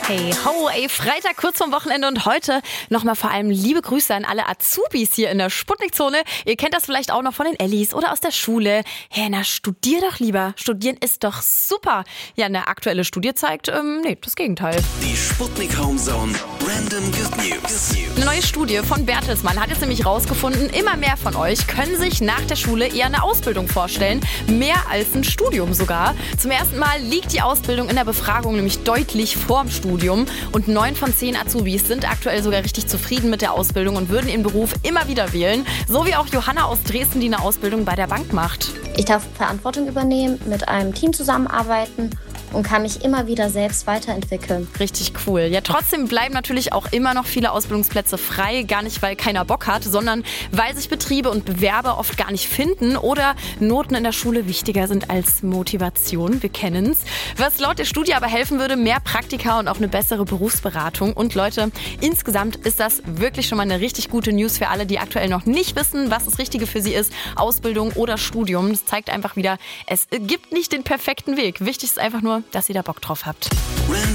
Hey ho, ey, Freitag kurz vorm Wochenende und heute nochmal vor allem liebe Grüße an alle Azubis hier in der Sputnik-Zone. Ihr kennt das vielleicht auch noch von den Ellis oder aus der Schule. Hey, na, studier doch lieber. Studieren ist doch super. Ja, eine aktuelle Studie zeigt, das Gegenteil. Die Sputnik Homezone Random Good News. Eine neue Studie von Bertelsmann hat jetzt nämlich rausgefunden, immer mehr von euch können sich nach der Schule eher eine Ausbildung vorstellen. Mehr als ein Studium sogar. Zum ersten Mal liegt die Ausbildung in der Befragung nämlich deutlich vorm Studium. Und 9 von 10 Azubis sind aktuell sogar richtig zufrieden mit der Ausbildung und würden ihren Beruf immer wieder wählen. So wie auch Johanna aus Dresden, die eine Ausbildung bei der Bank macht. Ich darf Verantwortung übernehmen, mit einem Team zusammenarbeiten und kann mich immer wieder selbst weiterentwickeln. Richtig cool. Ja, trotzdem bleiben natürlich auch immer noch viele Ausbildungsplätze frei. Gar nicht, weil keiner Bock hat, sondern weil sich Betriebe und Bewerber oft gar nicht finden oder Noten in der Schule wichtiger sind als Motivation. Wir kennen's. Was laut der Studie aber helfen würde, mehr Praktika und auch eine bessere Berufsberatung. Und Leute, insgesamt ist das wirklich schon mal eine richtig gute News für alle, die aktuell noch nicht wissen, was das Richtige für sie ist. Ausbildung oder Studium. Das zeigt einfach wieder, es gibt nicht den perfekten Weg. Wichtig ist einfach nur, dass ihr da Bock drauf habt.